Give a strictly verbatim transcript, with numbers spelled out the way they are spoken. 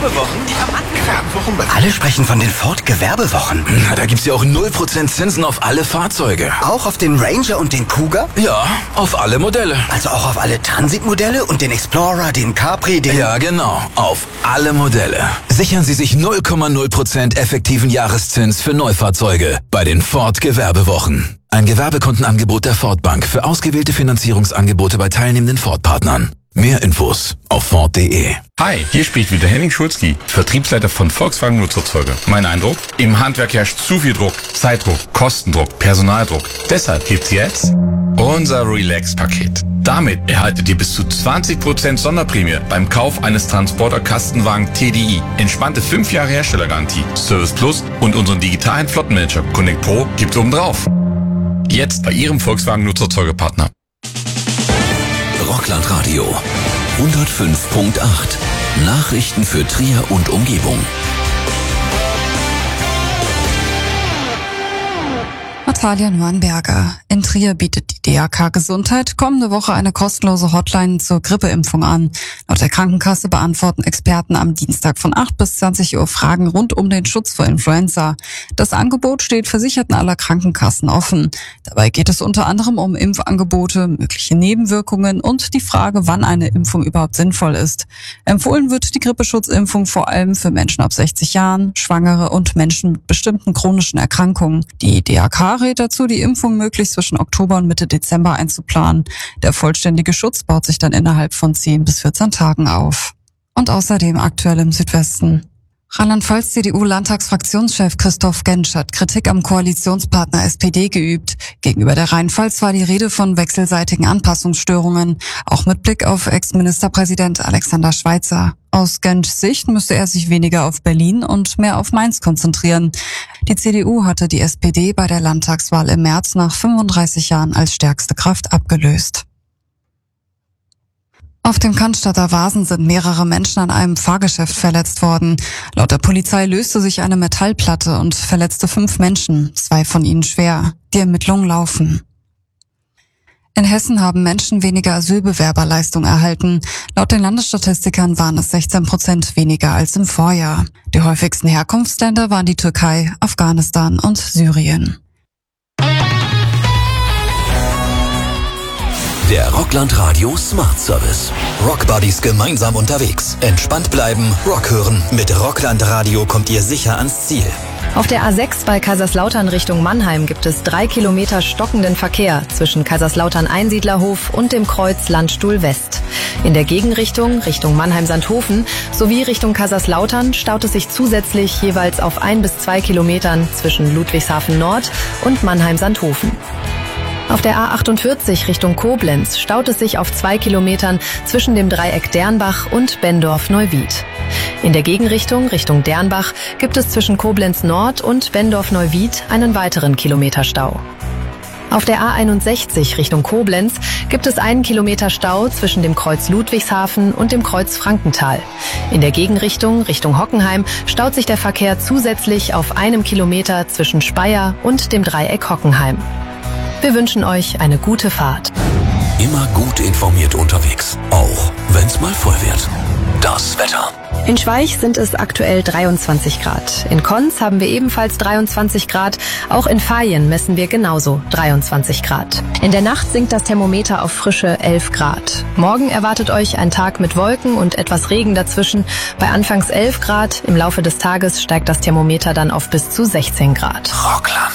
Gewerbewochen? Gewerbewochen? Alle sprechen von den Ford Gewerbewochen. Na, da gibt's ja auch null Prozent Zinsen auf alle Fahrzeuge. Auch auf den Ranger und den Kuga? Ja, auf alle Modelle. Also auch auf alle Transit-Modelle und den Explorer, den Capri, den... Ja, genau. Auf alle Modelle. Sichern Sie sich null Komma null Prozent effektiven Jahreszins für Neufahrzeuge bei den Ford Gewerbewochen. Ein Gewerbekundenangebot der Ford Bank für ausgewählte Finanzierungsangebote bei teilnehmenden Ford-Partnern. Mehr Infos auf Ford punkt de. Hi, hier spricht wieder Henning Schulzki, Vertriebsleiter von Volkswagen Nutzfahrzeuge. Mein Eindruck? Im Handwerk herrscht zu viel Druck, Zeitdruck, Kostendruck, Personaldruck. Deshalb gibt's jetzt unser Relax-Paket. Damit erhaltet ihr bis zu zwanzig Prozent Sonderprämie beim Kauf eines Transporter-Kastenwagen T D I. Entspannte fünf Jahre Herstellergarantie, Service Plus und unseren digitalen Flottenmanager Connect Pro gibt's obendrauf. Jetzt bei Ihrem Volkswagen Nutzfahrzeuge-Partner. Rockland Radio hundertfünf Komma acht. Nachrichten für Trier und Umgebung. Natalia Neuenberger. In Trier bietet die D R K Gesundheit kommende Woche eine kostenlose Hotline zur Grippeimpfung an. Laut der Krankenkasse beantworten Experten am Dienstag von acht bis zwanzig Uhr Fragen rund um den Schutz vor Influenza. Das Angebot steht Versicherten aller Krankenkassen offen. Dabei geht es unter anderem um Impfangebote, mögliche Nebenwirkungen und die Frage, wann eine Impfung überhaupt sinnvoll ist. Empfohlen wird die Grippeschutzimpfung vor allem für Menschen ab sechzig Jahren, Schwangere und Menschen mit bestimmten chronischen Erkrankungen. Die D R K rät dazu, die Impfung möglichst zwischen Oktober und Mitte Dezember einzuplanen. Der vollständige Schutz baut sich dann innerhalb von zehn bis vierzehn Tagen auf. Und außerdem aktuell im Südwesten. Rheinland-Pfalz-C D U-Landtagsfraktionschef Christoph Gentsch hat Kritik am Koalitionspartner S P D geübt. Gegenüber der Rheinpfalz war die Rede von wechselseitigen Anpassungsstörungen, auch mit Blick auf Ex-Ministerpräsident Alexander Schweitzer. Aus Gentschs Sicht müsste er sich weniger auf Berlin und mehr auf Mainz konzentrieren. Die C D U hatte die S P D bei der Landtagswahl im März nach fünfunddreißig Jahren als stärkste Kraft abgelöst. Auf dem Cannstatter Wasen sind mehrere Menschen an einem Fahrgeschäft verletzt worden. Laut der Polizei löste sich eine Metallplatte und verletzte fünf Menschen, zwei von ihnen schwer. Die Ermittlungen laufen. In Hessen haben Menschen weniger Asylbewerberleistung erhalten. Laut den Landesstatistikern waren es sechzehn Prozent weniger als im Vorjahr. Die häufigsten Herkunftsländer waren die Türkei, Afghanistan und Syrien. Der Rockland Radio Smart Service. Rockbuddies gemeinsam unterwegs. Entspannt bleiben, Rock hören. Mit Rockland Radio kommt ihr sicher ans Ziel. Auf der A sechs bei Kaiserslautern Richtung Mannheim gibt es drei Kilometer stockenden Verkehr zwischen Kaiserslautern-Einsiedlerhof und dem Kreuz Landstuhl West. In der Gegenrichtung Richtung Mannheim-Sandhofen sowie Richtung Kaiserslautern staut es sich zusätzlich jeweils auf ein bis zwei Kilometern zwischen Ludwigshafen Nord und Mannheim-Sandhofen. Auf der A achtundvierzig Richtung Koblenz staut es sich auf zwei Kilometern zwischen dem Dreieck Dernbach und Benndorf-Neuwied. In der Gegenrichtung Richtung Dernbach gibt es zwischen Koblenz Nord und Benndorf-Neuwied einen weiteren Kilometer Stau. Auf der A einundsechzig Richtung Koblenz gibt es einen Kilometer Stau zwischen dem Kreuz Ludwigshafen und dem Kreuz Frankenthal. In der Gegenrichtung Richtung Hockenheim staut sich der Verkehr zusätzlich auf einem Kilometer zwischen Speyer und dem Dreieck Hockenheim. Wir wünschen euch eine gute Fahrt. Immer gut informiert unterwegs, auch wenn's mal voll wird. Das Wetter. In Schweich sind es aktuell dreiundzwanzig Grad. In Konz haben wir ebenfalls dreiundzwanzig Grad. Auch in Vaihingen messen wir genauso dreiundzwanzig Grad. In der Nacht sinkt das Thermometer auf frische elf Grad. Morgen erwartet euch ein Tag mit Wolken und etwas Regen dazwischen. Bei anfangs elf Grad. Im Laufe des Tages steigt das Thermometer dann auf bis zu sechzehn Grad. Rockland.